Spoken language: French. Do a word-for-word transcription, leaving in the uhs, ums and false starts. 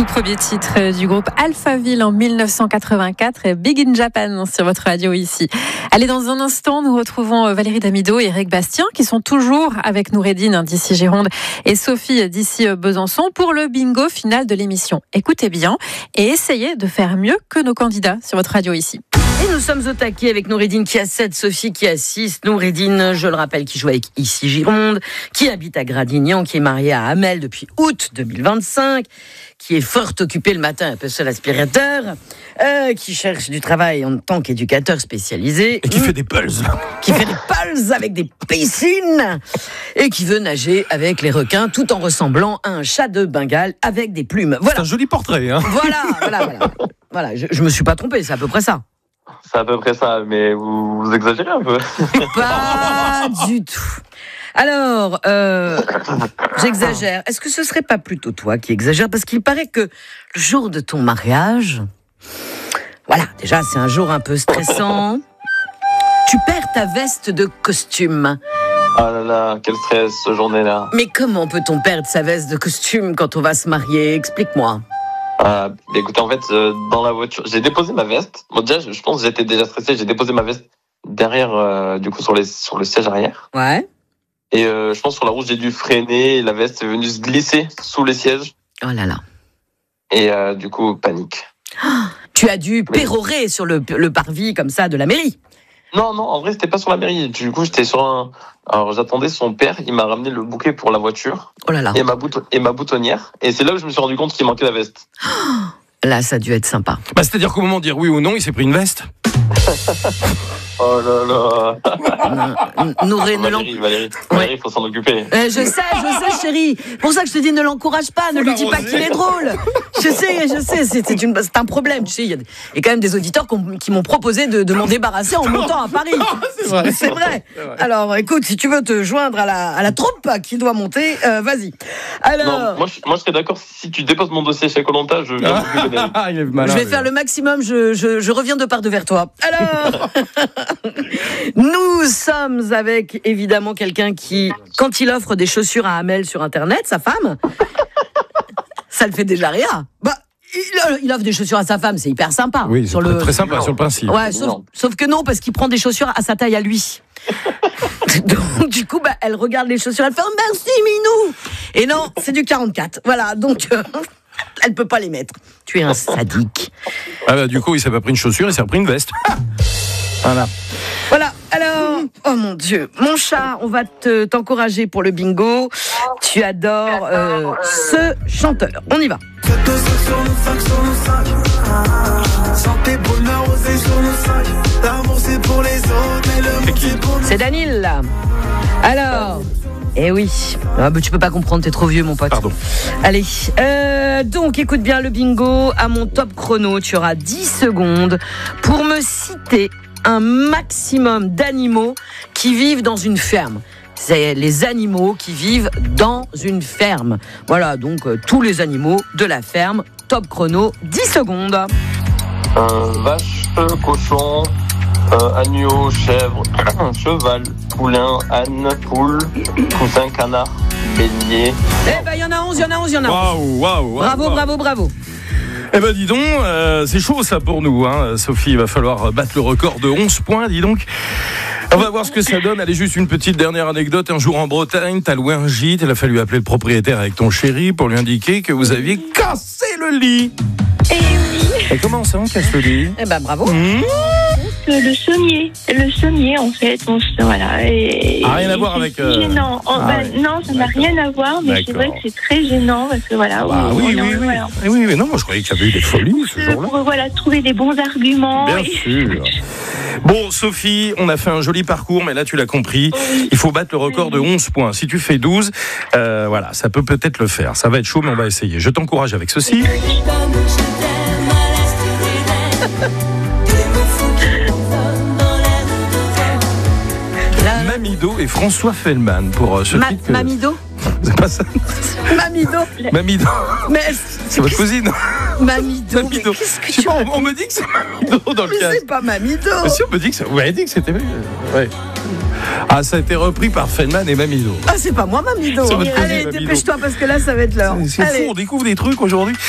Tout premier titre du groupe Alphaville en mille neuf cent quatre-vingt-quatre, Big in Japan sur votre radio ici. Allez, dans un instant, nous retrouvons Valérie Damido et Eric Bastien qui sont toujours avec Noureddine d'ici Gironde et Sophie d'ici Besançon pour le bingo final de l'émission. Écoutez bien et essayez de faire mieux que nos candidats sur votre radio ici. Et nous sommes au taquet avec Noureddine qui a sept, Sophie qui a six. Noureddine, je le rappelle, qui joue avec Ici Gironde, qui habite à Gradignan, qui est mariée à Amel depuis août deux mille vingt-cinq, qui est fort occupée le matin, un peu seul aspirateur, euh, qui cherche du travail en tant qu'éducateur spécialisé. Et qui fait des pulls. Qui fait des pulls avec des piscines. Et qui veut nager avec les requins tout en ressemblant à un chat de Bengale avec des plumes. Voilà. C'est un joli portrait, hein. Voilà, voilà, voilà. Voilà, je, je me suis pas trompé, c'est à peu près ça. C'est à peu près ça, mais vous, vous exagérez un peu. Pas du tout. Alors, euh, j'exagère. Est-ce que ce serait pas plutôt toi qui exagère? Parce qu'il paraît que le jour de ton mariage, voilà, déjà c'est un jour un peu stressant. Tu perds ta veste de costume. Ah là là, quel stress, ce journée-là. Mais comment peut-on perdre sa veste de costume quand on va se marier? Explique-moi. Euh, écoutez, en fait, euh, dans la voiture, j'ai déposé ma veste. Bon, déjà, je, je pense que j'étais déjà stressé. J'ai déposé ma veste derrière, euh, du coup, sur, les, sur le siège arrière. Ouais. Et euh, je pense sur la route, j'ai dû freiner. Et la veste est venue se glisser sous les sièges. Oh là là. Et euh, du coup, panique. Oh, tu as dû pérorer sur le, le parvis comme ça de la mairie. Non, non, en vrai, c'était pas sur la mairie. Du coup, j'étais sur un... Alors, j'attendais son père. Il m'a ramené le bouquet pour la voiture. Oh là là. Et ma, bouton... et ma boutonnière. Et c'est là où je me suis rendu compte qu'il manquait la veste. Oh, là, ça a dû être sympa. Bah, c'est-à-dire qu'au moment de dire oui ou non, il s'est pris une veste. Oh là là. Nouré, ne Valérie, Valérie, Valérie, faut s'en occuper. Euh, je sais, je sais, chérie. Pour ça que je te dis, ne l'encourage pas, ne lui dis pas qu'il est drôle. Je sais, je sais, c'est, c'est, une, c'est un problème. Tu sais, il y, y a quand même des auditeurs qui m'ont proposé de, de m'en débarrasser en montant à Paris. C'est vrai. C'est vrai. Alors, écoute, si tu veux te joindre à la, à la troupe qui doit monter, euh, vas-y. Alors, non, moi, je, moi, je serais d'accord si tu déposes mon dossier chez Koh-Lanta, je viens vous donner. Il est malin, je vais faire le maximum, je, je, je reviens de part de vers toi. Alors, nous sommes avec évidemment quelqu'un qui, quand il offre des chaussures à Amel sur Internet, sa femme, ça le fait déjà rire. Bah, il, il offre des chaussures à sa femme, c'est hyper sympa. Oui, c'est sur très, le... très sympa sur le principe. Ouais, sauf, sauf que non, parce qu'il prend des chaussures à sa taille à lui. Donc du coup, bah, elle regarde les chaussures, elle fait oh, merci Minou. Et non, c'est du quarante-quatre. Voilà, donc euh, elle peut pas les mettre. Tu es un sadique. Ah bah, du coup, il s'est pas pris une chaussure, il s'est pris une veste. Voilà. Voilà, alors, oh mon Dieu, mon chat, on va te, t'encourager pour le bingo. Tu adores euh, ce chanteur. On y va. C'est Daniel. Alors, eh oui. Ah bah, tu peux pas comprendre, t'es trop vieux, mon pote. Pardon. Allez, euh, donc écoute bien le bingo. À mon top chrono, tu auras dix secondes pour me citer un maximum d'animaux qui vivent dans une ferme. C'est les animaux qui vivent dans une ferme. Voilà, donc euh, tous les animaux de la ferme. Top chrono, dix secondes. Euh, vache, cochon, euh, agneau, chèvre, cheval, poulain, âne, poule, poussin, canard, bélier. Eh ben, il y en a onze, il y en a onze, il y en a onze. Waouh, waouh. Bravo, waouh. bravo, bravo. Eh ben dis donc, euh, c'est chaud ça pour nous, hein. Sophie, il va falloir battre le record de onze points, dis donc. On va voir ce que ça donne. Allez, juste une petite dernière anecdote. Un jour en Bretagne, t'as loué un gîte. Il a fallu appeler le propriétaire avec ton chéri pour lui indiquer que vous aviez cassé le lit. Eh oui. Et comment ça, on casse le lit? Eh ben bravo. Mmh. Le sommier, le sommier en fait, on se, voilà. Et, Ah, rien à et voir c'est avec, si euh... gênant. Oh, ah, bah, ouais. Non, ça n'a D'accord. rien à voir, mais c'est vrai D'accord. que c'est très gênant parce que voilà. Ah bah, on, oui, on, oui, oui. voilà. Eh oui, mais non, moi je croyais qu'il y avait eu des folies ce jour-là. Pour voilà, trouver des bons arguments. Bien et... sûr. Bon, Sophie, on a fait un joli parcours, mais là, tu l'as compris. Oui. Il faut battre le record de onze points. Si tu fais douze, euh, voilà, ça peut peut-être le faire. Ça va être chaud, mais on va essayer. Je t'encourage avec ceci. Mamido et François Fellman pour euh, ce Ma- titre. que- Mamido C'est pas ça. Mamido. Mamido. Mais C'est votre cousine. Mamido. Mamido. Mais qu'est-ce que Je sais tu pas, racontes? on, on me dit que c'est Mamido dans le Mais cas. c'est pas Mamido. Mais si, on me dit que ça. Vous m'avez dit que c'était. Ouais. Ah, ça a été repris par Fellman et Mamido. Ah, c'est pas moi, Mamido. C'est votre cousine, Allez, Mamido. dépêche-toi parce que là, ça va être l'heure. C'est fou, Allez. on découvre des trucs aujourd'hui.